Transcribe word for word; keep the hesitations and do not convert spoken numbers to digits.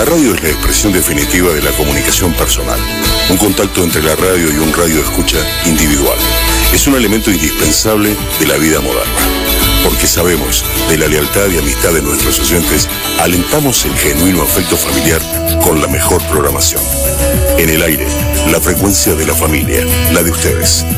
radio es la expresión definitiva de la comunicación personal, un contacto entre la radio y un radio escucha individual. Es un elemento indispensable de la vida moderna, porque sabemos de la lealtad y amistad de nuestros oyentes, alentamos el genuino afecto familiar con la mejor programación. En el aire, la frecuencia de la familia, la de ustedes.